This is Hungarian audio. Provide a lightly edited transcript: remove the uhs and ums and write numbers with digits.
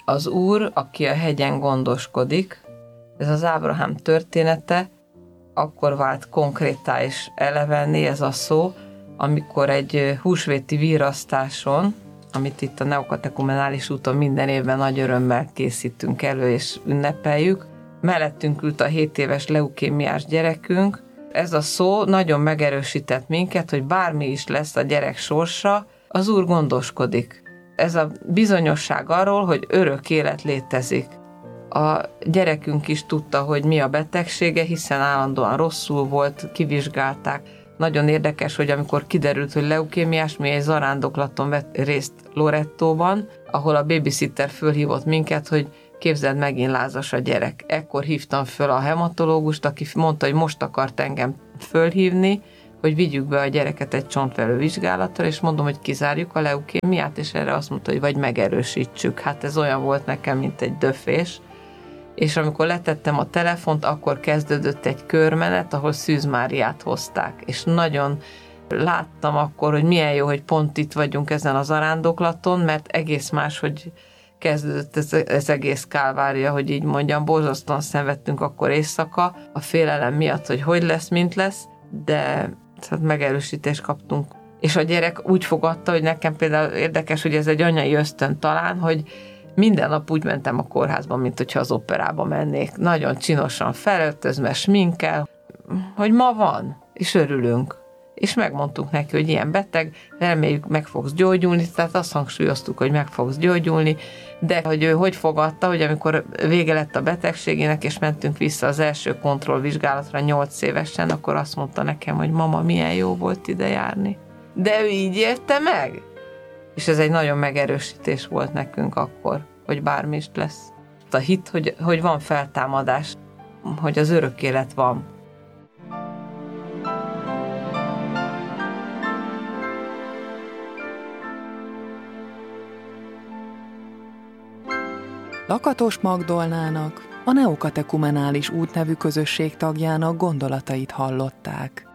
Az Úr, aki a hegyen gondoskodik, ez az Ábrahám története, akkor vált konkrétá és elevenné ez a szó, amikor egy húsvéti virasztáson, amit itt a neokatekumenális úton minden évben nagy örömmel készítünk elő és ünnepeljük, mellettünk ült a 7 éves leukémiás gyerekünk. Ez a szó nagyon megerősített minket, hogy bármi is lesz a gyerek sorsa, az Úr gondoskodik. Ez a bizonyosság arról, hogy örök élet létezik. A gyerekünk is tudta, hogy mi a betegsége, hiszen állandóan rosszul volt, kivizsgálták. Nagyon érdekes, hogy amikor kiderült, hogy leukémiás, mi egy zarándoklaton vett részt Lorettóban, ahol a babysitter fölhívott minket, hogy képzeld, megint lázas a gyerek. Ekkor hívtam föl a hematológust, aki mondta, hogy most akart engem fölhívni, hogy vigyük be a gyereket egy csontvelő vizsgálatra, és mondom, hogy kizárjuk a leukémiát, és erre azt mondta, hogy vagy megerősítsük. Hát ez olyan volt nekem, mint egy döfés. És amikor letettem a telefont, akkor kezdődött egy körmenet, ahol Szűz Máriát hozták. És nagyon láttam akkor, hogy milyen jó, hogy pont itt vagyunk ezen az zarándoklaton, mert egész más, hogy kezdődött ez egész kálvária, hogy így mondjam, borzasztóan szenvedtünk akkor éjszaka, a félelem miatt, hogy lesz, mint lesz, de hát megerősítést kaptunk. És a gyerek úgy fogadta, hogy nekem például érdekes, hogy ez egy anyai ösztön talán, hogy minden nap úgy mentem a kórházba, mint hogyha az operába mennék. Nagyon csinosan felöltözve, sminkel, hogy ma van, és örülünk. És megmondtuk neki, hogy ilyen beteg, reméljük meg fogsz gyógyulni, tehát azt hangsúlyoztuk, hogy meg fogsz gyógyulni, de hogy ő hogy fogadta, hogy amikor vége lett a betegségének, és mentünk vissza az első kontrollvizsgálatra 8 évesen, akkor azt mondta nekem, hogy mama, milyen jó volt ide járni. De ő így érte meg? És ez egy nagyon megerősítés volt nekünk akkor, hogy bármi is lesz. A hit, hogy van feltámadás, hogy az örök élet van. Lakatos Magdolnának, a Neokatekumenális Út nevű közösség tagjának gondolatait hallották.